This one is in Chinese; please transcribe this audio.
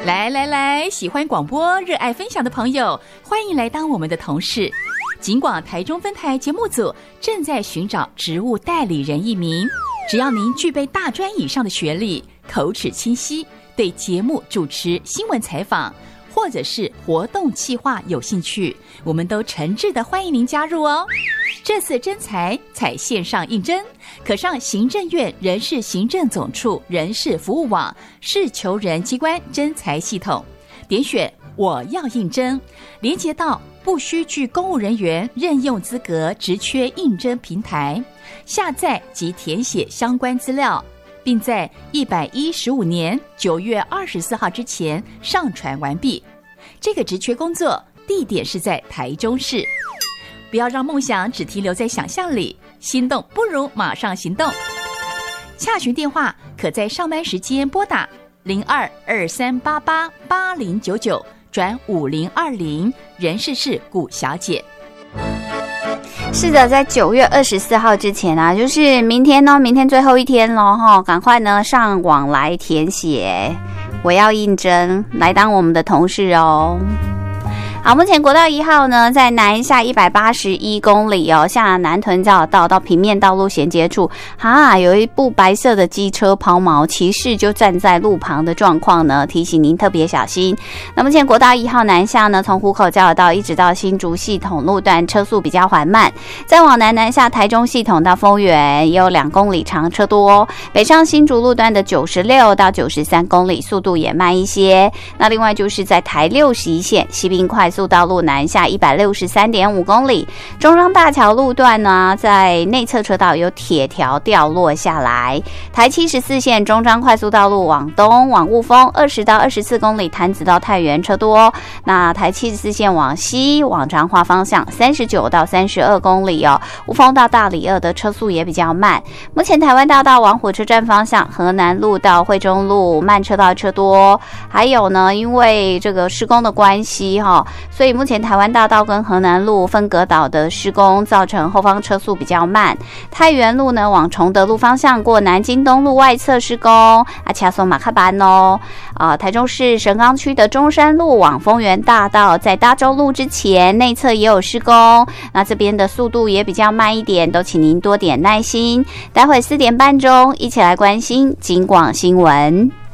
来，喜欢广播、热爱分享的朋友，欢迎来当我们的同事。警广台中分台节目组正在寻找职务代理人1名，只要您具备大专以上的学历，口齿清晰，对节目主持、新闻采访或者是活动企划有兴趣，我们都诚挚的欢迎您加入哦。这次征才采线上应征，可上行政院人事行政总处人事服务网事求人机关征才系统，点选我要应征，连接到不需具公务人员任用资格职缺应征平台，下载及填写相关资料，并在115年9月24号之前上传完毕。这个职缺工作地点是在台中市。不要让梦想只停留在想象里，心动不如马上行动。洽询电话可在上班时间拨打0223888099转5020，人事是古小姐。 是的，在9月24号之前啊，就是明天哦，明天最后一天咯齁，赶快呢上网来填写，我要应征来当我们的同事哦。好，目前国道1号呢，在南下181公里哦，下南屯交流道到平面道路衔接处，有一部白色的机车抛锚，骑士就站在路旁的状况呢，提醒您特别小心。那目前国道1号南下呢，从湖口交流道一直到新竹系统路段车速比较缓慢，再往南下台中系统到丰原也有2公里长，车多哦。北上新竹路段的96到93公里速度也慢一些。那另外就是在台61线西滨快速道路南下163.5公里，中彰大桥路段呢，在内侧车道有铁条掉落下来。台74线中彰快速道路往东往雾峰20到24公里，潭子到太原车多。那台74线往西往彰化方向39到32公里哦，雾峰到大里2的车速也比较慢。目前台湾大道往火车站方向，河南路到惠中路慢车道车多。还有呢，因为这个施工的关系所以目前台湾大道跟河南路分隔岛的施工造成后方车速比较慢。太原路呢往崇德路方向过南京东路外侧施工，掐松马卡班哦。台中市神冈区的中山路往丰原大道在大洲路之前内侧也有施工，那这边的速度也比较慢一点，都请您多点耐心。待会4点半钟一起来关心警广新闻。